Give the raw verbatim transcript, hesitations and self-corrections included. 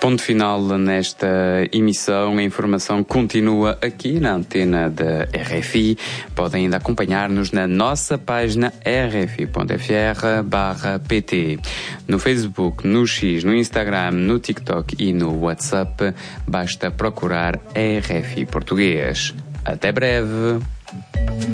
ponto final nesta emissão. A informação continua aqui na antena da R F I. Podem ainda acompanhar-nos na nossa página r f i ponto f r barra p t. No Facebook, no X, no Instagram, no TikTok e no WhatsApp. Basta procurar R F I Português. Até breve!